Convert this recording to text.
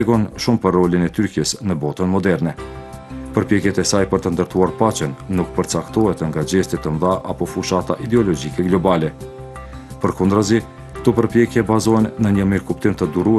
tregon shumë për rolin e Turqisë në botën moderne. Përpjekjet e saj për të ndërtuar paqen nuk përcaktohet nga gjestet të mëdha apo fushata ideologjike globale. Përkundrazi, këto përpjekje bazohen në një mirëkuptim të durueshëm